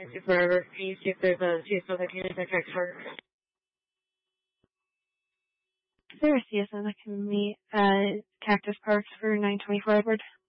Taxi Forever. Can you see if there's a CSO that can enter Taxi Forever? Is there a CSO that can meet Cactus Parks for 924 Edward?